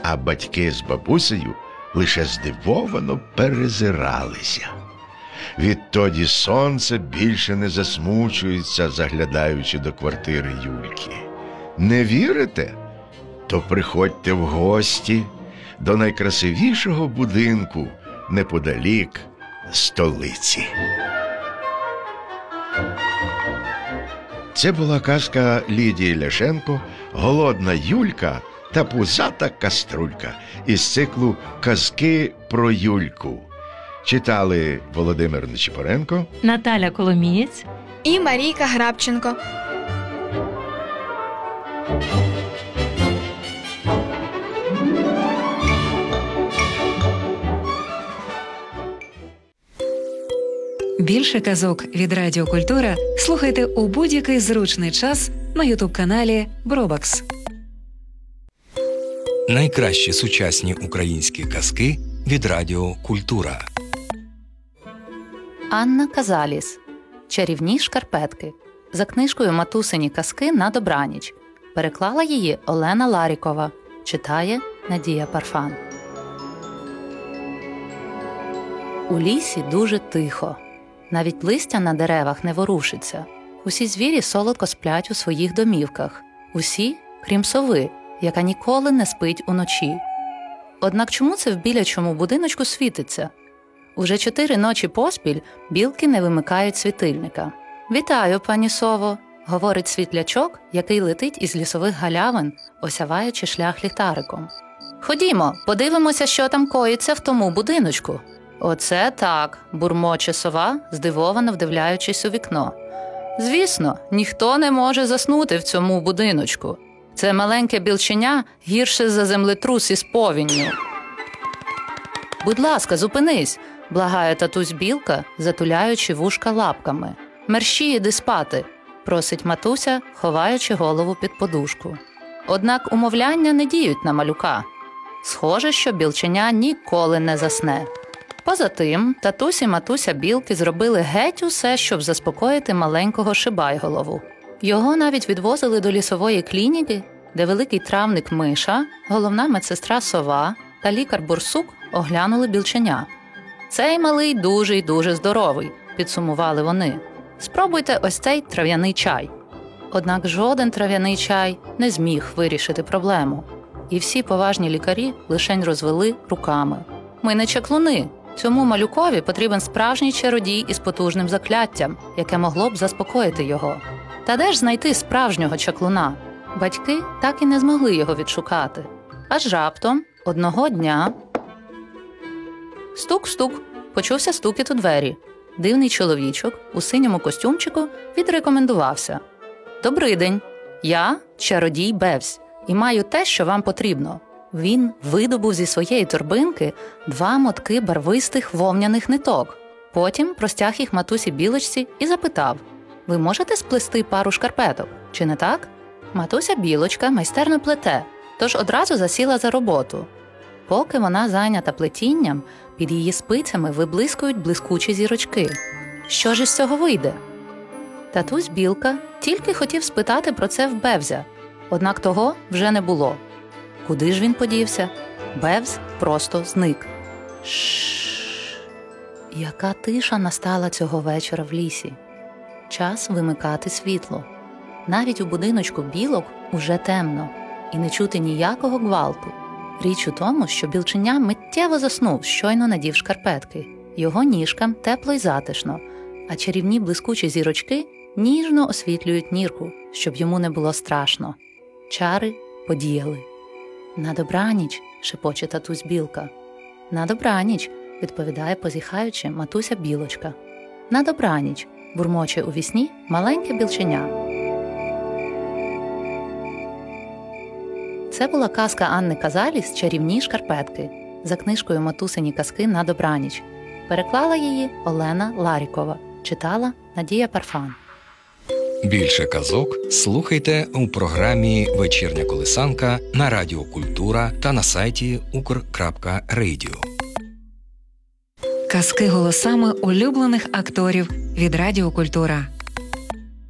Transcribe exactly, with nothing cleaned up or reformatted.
а батьки з бабусею лише здивовано перезиралися. Відтоді сонце більше не засмучується, заглядаючи до квартири Юльки. Не вірите? То приходьте в гості до найкрасивішого будинку неподалік столиці. Це була казка Лідії Ляшенко «Голодна Юлька та пузата каструлька» із циклу «Казки про Юльку». Читали Володимир Нечипоренко, Наталя Коломієць і Марійка Грабченко. Більше казок від Радіо Культура слухайте у будь-який зручний час на ютуб-каналі Бробакс. Найкращі сучасні українські казки від Радіо Культура. Анна Казаліс. Чарівні шкарпетки. За книжкою «Матусині казки на добраніч». Переклала її Олена Ларікова. Читає Надія Парфан. У лісі дуже тихо. Навіть листя на деревах не ворушиться. Усі звірі солодко сплять у своїх домівках. Усі, крім сови, яка ніколи не спить уночі. Однак чому це в білячому будиночку світиться? Уже чотири ночі поспіль білки не вимикають світильника. «Вітаю, пані сово», – говорить світлячок, який летить із лісових галявин, осяваючи шлях ліхтариком. «Ходімо, подивимося, що там коїться в тому будиночку». «Оце так», – бурмоче сова, здивовано вдивляючись у вікно. «Звісно, ніхто не може заснути в цьому будиночку. Це маленьке білченя гірше за землетрус із повінню». «Будь ласка, зупинись», – благає татусь білка, затуляючи вушка лапками. «Мерщій, іди спати», – просить матуся, ховаючи голову під подушку. Однак умовляння не діють на малюка. Схоже, що білченя ніколи не засне. Поза тим, татусь і матуся білки зробили геть усе, щоб заспокоїти маленького шибайголову. Його навіть відвозили до лісової клініки, де великий травник Миша, головна медсестра Сова та лікар Борсук оглянули білченя. «Цей малий дуже й дуже здоровий», – підсумували вони. «Спробуйте ось цей трав'яний чай». Однак жоден трав'яний чай не зміг вирішити проблему. І всі поважні лікарі лишень розвели руками. «Ми не чаклуни. Цьому малюкові потрібен справжній чародій із потужним закляттям, яке могло б заспокоїти його. Та де ж знайти справжнього чаклуна?» Батьки так і не змогли його відшукати. Аж раптом, одного дня... Стук-стук, почувся стукіт у двері. Дивний чоловічок у синьому костюмчику відрекомендувався. «Добрий день, я чародій Бевсь і маю те, що вам потрібно». Він видобув зі своєї торбинки два мотки барвистих вовняних ниток. Потім простяг їх матусі білочці і запитав: «Ви можете сплести пару шкарпеток, чи не так?» Матуся білочка майстерно плете, тож одразу засіла за роботу. Поки вона зайнята плетінням, під її спицями виблискують блискучі зірочки. Що ж із цього вийде? Татусь білка тільки хотів спитати про це в Бевзя, однак того вже не було. Куди ж він подівся? Бевз просто зник. Шшш. Яка тиша настала цього вечора в лісі. Час вимикати світло. Навіть у будиночку білок уже темно, і не чути ніякого гвалту. Річ у тому, що білченя миттєво заснув, щойно надів шкарпетки. Його ніжкам тепло й затишно, а чарівні блискучі зірочки ніжно освітлюють нірку, щоб йому не було страшно. Чари подіяли. «На добраніч», – шепоче татусь білка. «На добраніч», – відповідає позіхаючи матуся білочка. «На добраніч», – бурмоче у вісні маленьке білченя. Це була казка Анни Казаліс «Чарівні шкарпетки» за книжкою «Матусині казки на добраніч». Переклала її Олена Ларікова. Читала Надія Парфан. Більше казок слухайте у програмі «Вечірня колисанка» на Радіо Культура та на сайті укр крапка радіо. Казки голосами улюблених акторів від Радіо Культура.